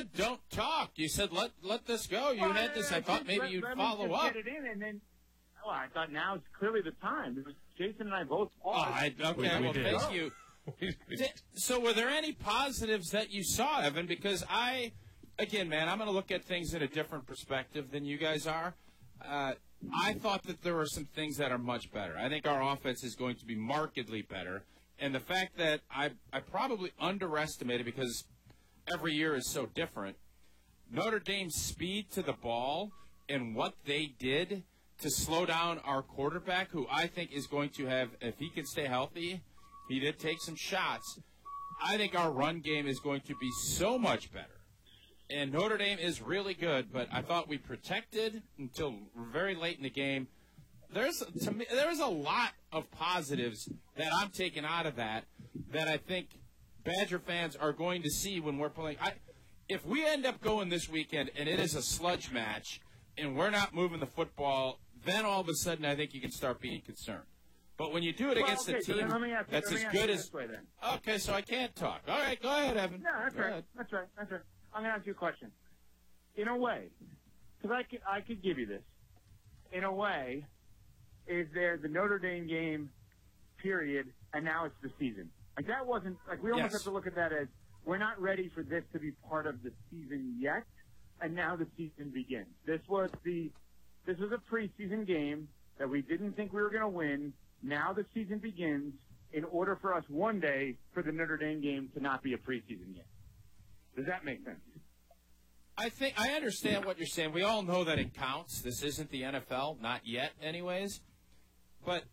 said don't talk. You said let this go. You had this. I thought maybe you'd follow up. Get it in, and then. Well, I thought now is clearly the time. It was Jason and I both paused. Thank you. So were there any positives that you saw, Evan? Because again, man, I'm going to look at things in a different perspective than you guys are. I thought that there were some things that are much better. I think our offense is going to be markedly better. And the fact that I probably underestimated, because every year is so different, Notre Dame's speed to the ball and what they did to slow down our quarterback, who I think is going to have, if he can stay healthy, he did take some shots. I think our run game is going to be so much better. And Notre Dame is really good, but I thought we protected until very late in the game. There's a lot of positives that I'm taking out of that I think Badger fans are going to see when we're playing. If we end up going this weekend and it is a sludge match and we're not moving the football, then all of a sudden I think you can start being concerned. But when you do it against a team that's as good as... Okay, so I can't talk. All right, go ahead, Evan. No, that's right. That's right. I'm going to ask you a question. In a way, because I could give you this. In a way, is there the Notre Dame game, period, and now it's the season? Like, that wasn't... Like, we almost have to look at that as, we're not ready for this to be part of the season yet, and now the season begins. This was a preseason game that we didn't think we were going to win. Now the season begins in order for us one day for the Notre Dame game to not be a preseason game. Does that make sense? I understand what you're saying. We all know that it counts. This isn't the NFL, not yet anyways. But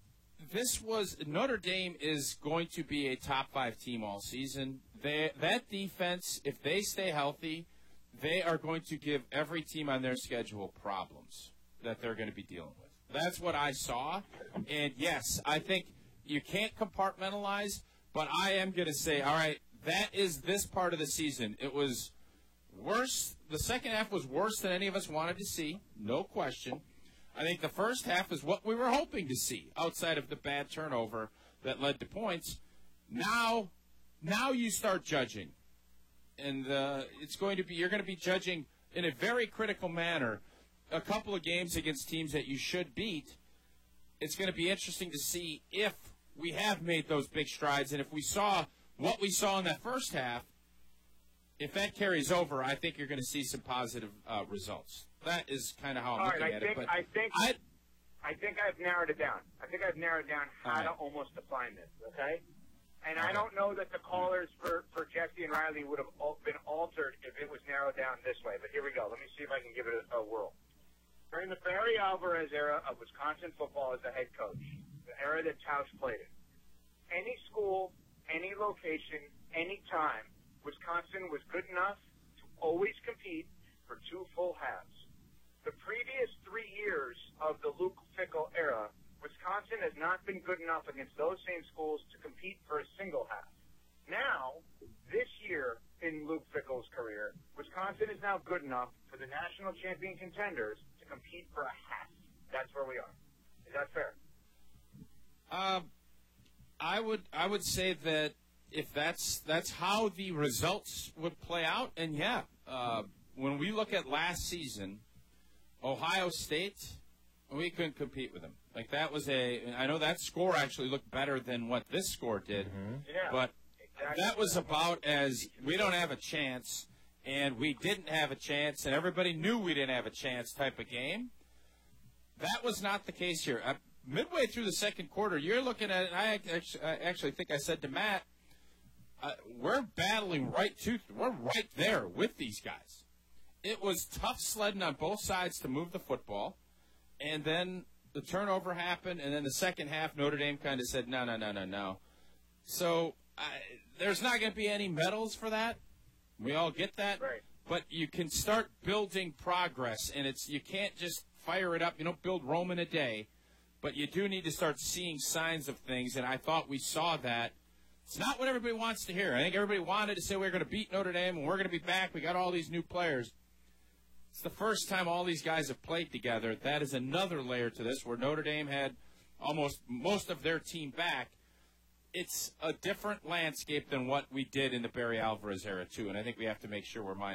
Notre Dame is going to be a top 5 team all season. That defense, if they stay healthy, they are going to give every team on their schedule problems that they're going to be dealing with. That's what I saw. And, yes, I think you can't compartmentalize, but I am going to say, all right, that is this part of the season. It was worse. The second half was worse than any of us wanted to see, no question. I think the first half is what we were hoping to see, outside of the bad turnover that led to points. Now you start judging. And you're going to be judging in a very critical manner a couple of games against teams that you should beat. It's going to be interesting to see if we have made those big strides, and if we saw what we saw in that first half, if that carries over, I think you're going to see some positive results. That is kind of how I'm looking at it. But I think I've narrowed it down. I think I've narrowed down how to almost define this, okay? And I don't know that the callers for Jesse and Riley would have been altered if it was narrowed down this way, but here we go. Let me see if I can give it a whirl. During the Barry Alvarez era of Wisconsin football as a head coach, the era that Tausch played in, any school, any location, any time, Wisconsin was good enough to always compete for 2 full halves. The previous 3 years of the Luke Fickell era, Wisconsin has not been good enough against those same schools to compete for a single half. Now, this year in Luke Fickell's career, Wisconsin is now good enough for the national champion contenders to compete for a half. That's where we are. Is that fair? I would say that if that's how the results would play out, and when we look at last season, Ohio State, we couldn't compete with them. Like, that was I know that score actually looked better than what this score did, but that was about as we don't have a chance, and we didn't have a chance, and everybody knew we didn't have a chance type of game. That was not the case here. Midway through the second quarter, you're looking at it, I actually think I said to Matt, we're battling we're right there with these guys. It was tough sledding on both sides to move the football, and then the turnover happened, and then the second half, Notre Dame kind of said, no. So there's not going to be any medals for that. We all get that. Right. But you can start building progress, and you can't just fire it up. You don't build Rome in a day, but you do need to start seeing signs of things, and I thought we saw that. It's not what everybody wants to hear. I think everybody wanted to say we're going to beat Notre Dame, and we're going to be back. We got all these new players. It's the first time all these guys have played together. That is another layer to this, where Notre Dame had almost most of their team back. It's a different landscape than what we did in the Barry Alvarez era, too, and I think we have to make sure we're mindful.